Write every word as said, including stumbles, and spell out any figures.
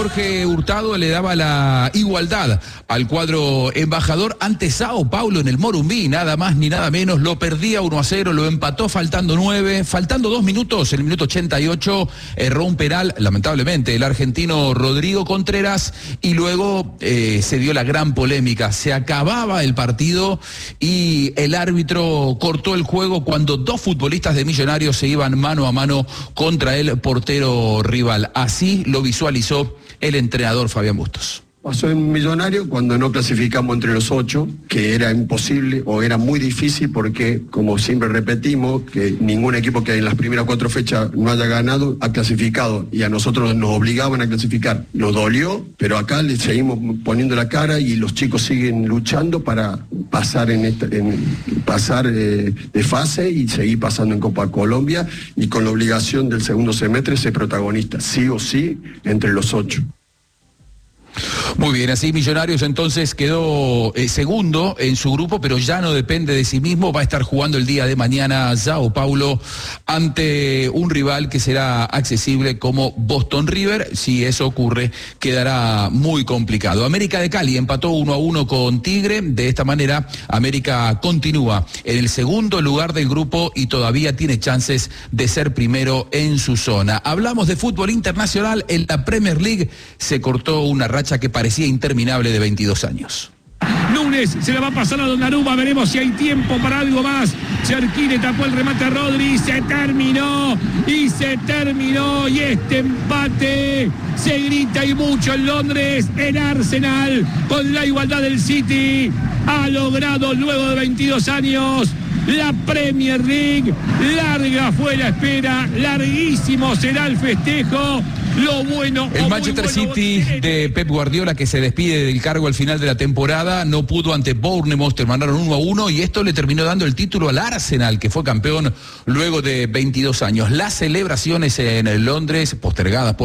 Jorge Hurtado le daba la igualdad al cuadro embajador ante Sao Paulo en el Morumbi, nada más ni nada menos, lo perdía uno a cero, lo empató faltando nueve, faltando dos minutos, en el minuto ochenta y ocho erró un penal, lamentablemente, el argentino Rodrigo Contreras, y luego eh, se dio la gran polémica, se acababa el partido y el árbitro cortó el juego cuando dos futbolistas de Millonarios se iban mano a mano contra el portero rival, así lo visualizó el entrenador Fabián Bustos. Pasó en Millonario cuando no clasificamos entre los ocho, que era imposible o era muy difícil porque, como siempre repetimos, que ningún equipo que en las primeras cuatro fechas no haya ganado ha clasificado y a nosotros nos obligaban a clasificar. Nos dolió, pero acá le seguimos poniendo la cara y los chicos siguen luchando para pasar en esta, en, pasar eh, de fase y seguir pasando en Copa Colombia y con la obligación del segundo semestre ser protagonista, sí o sí, entre los ocho. Muy bien, así Millonarios entonces quedó eh, segundo en su grupo, pero ya no depende de sí mismo, va a estar jugando el día de mañana Sao Paulo ante un rival que será accesible como Boston River. Si eso ocurre, quedará muy complicado. América de Cali empató uno a uno con Tigre, de esta manera América continúa en el segundo lugar del grupo y todavía tiene chances de ser primero en su zona. Hablamos de fútbol internacional, en la Premier League se cortó una racha que parecía interminable de veintidós años. Núñez se la va a pasar a Donnarumma, veremos si hay tiempo para algo más. Cherquí tapó el remate a Rodri, se terminó, y se terminó, y este empate se grita y mucho en Londres. El Arsenal, con la igualdad del City, ha logrado luego de veintidós años la Premier League. Larga fue la espera, larguísimo será el festejo. Lo bueno, el Manchester bueno, City de Pep Guardiola, que se despide del cargo al final de la temporada, no pudo ante Bournemouth, terminaron uno a uno y esto le terminó dando el título al Arsenal, que fue campeón luego de veintidós años. Las celebraciones en Londres, postergadas por